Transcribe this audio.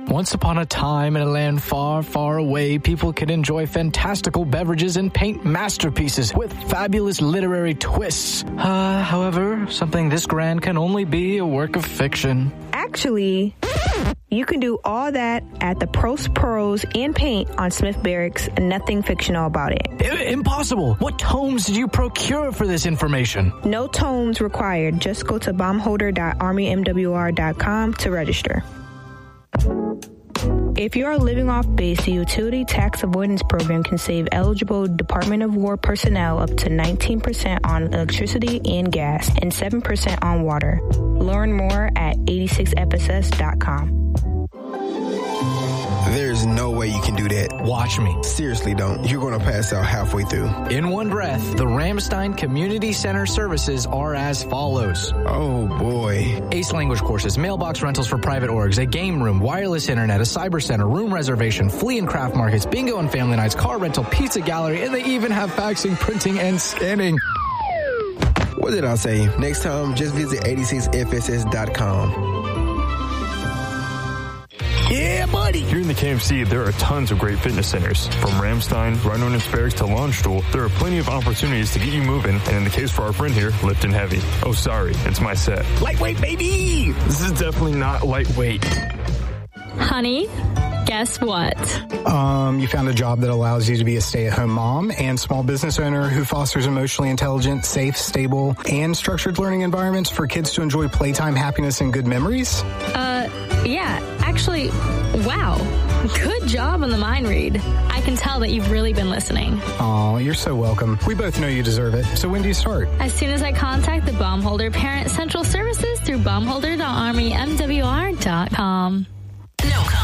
Once upon a time in a land far, far away, people could enjoy fantastical beverages and paint masterpieces with fabulous literary twists. However, something this grand can only be a work of fiction. Actually, you can do all that at the Prost Prose and Paint on Smith Barracks. Nothing fictional about it. Impossible! What tomes did you procure for this information? No tomes required. Just go to bombholder.armymwr.com to register. If you are living off base, the Utility Tax Avoidance Program can save eligible Department of War personnel up to 19% on electricity and gas and 7% on water. Learn more at 86fss.com. There's no way you can do that. Watch me. Seriously, don't. You're going to pass out halfway through. In one breath, the Ramstein Community Center services are as follows. Oh, boy. ACE language courses, mailbox rentals for private orgs, a game room, wireless internet, a cyber center, room reservation, flea and craft markets, bingo and family nights, car rental, pizza gallery, and they even have faxing, printing, and scanning. What did I say? Next time, just visit 86fss.com. Yeah, buddy! Here in the KMC, there are tons of great fitness centers. From Ramstein, Rhino and Barracks to Launchstool, there are plenty of opportunities to get you moving, and in the case for our friend here, lifting heavy. Oh, sorry, it's my set. Lightweight, baby! This is definitely not lightweight. Honey, guess what? You found a job that allows you to be a stay-at-home mom and small business owner who fosters emotionally intelligent, safe, stable, and structured learning environments for kids to enjoy playtime, happiness, and good memories? Yeah, actually, wow. Good job on the mind read. I can tell that you've really been listening. Aw, you're so welcome. We both know you deserve it. So when do you start? As soon as I contact the Baumholder Parent Central Services through baumholder.armymwr.com.